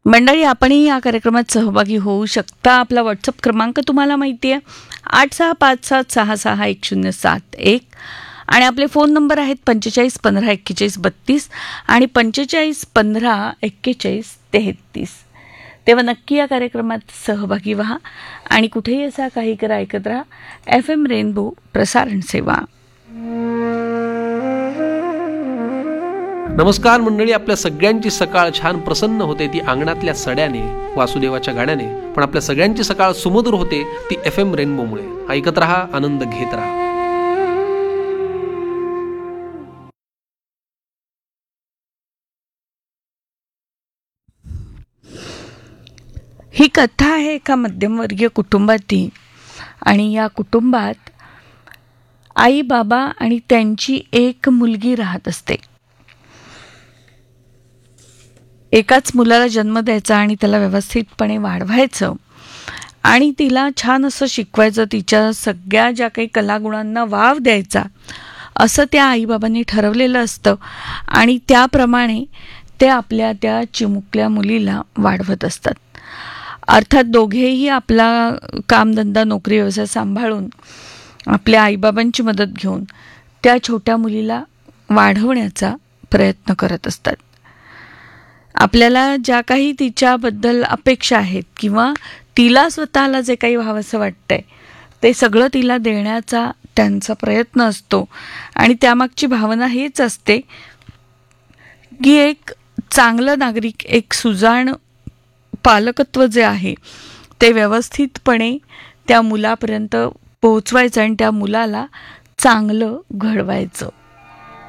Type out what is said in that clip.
मंडळी, आपणही या कार्यक्रमात सहभागी होऊ शकता. आपला व्हॉट्सअप क्रमांक तुम्हाला माहिती आहे, 8657661071 आणि आपले फोन नंबर आहेत 45 15 41 32 आणि 45 15 41 33. तेव्हा नक्की या कार्यक्रमात सहभागी व्हा आणि कुठेही असा काही करा ऐकत राहा FM रेनबो प्रसारण सेवा. नमस्कार मंडळी, आपल्या सगळ्यांची सकाळ छान प्रसन्न होते ती अंगणातल्या सड्याने, वासुदेवाच्या गाण्याने, पण आपल्या सगळ्यांची सकाळ सुमधुर होते ती FM रेनबोमुळे. ऐकत रहा, आनंद घेत राहा. ही कथा आहे एका मध्यमवर्गीय कुटुंबाची आणि या कुटुंबात आई, बाबा आणि त्यांची एक मुलगी राहत असते. एकाच मुलाला जन्म द्यायचा आणि त्याला व्यवस्थितपणे वाढवायचं आणि तिला छान असं शिकवायचं, तिच्या सगळ्या ज्या काही कलागुणांना वाव द्यायचा, असं त्या आईबाबांनी ठरवलेलं असतं आणि त्याप्रमाणे ते आपल्या त्या चिमुकल्या मुलीला वाढवत असतात. अर्थात दोघेही आपला कामधंदा, नोकरी, व्यवसाय सांभाळून आपल्या आईबाबांची मदत घेऊन त्या छोट्या मुलीला वाढवण्याचा प्रयत्न करत असतात. आपल्याला ज्या काही तिच्याबद्दल अपेक्षा आहेत किंवा तिला स्वतःला जे काही व्हावंसं वाटतंय ते सगळं तिला देण्याचा त्यांचा प्रयत्न असतो आणि त्यामागची भावना हीच असते की एक चांगलं नागरिक, एक सुजाण पालकत्व जे आहे ते व्यवस्थितपणे त्या मुलापर्यंत पोहोचवायचं आणि त्या मुलाला चांगलं घडवायचं.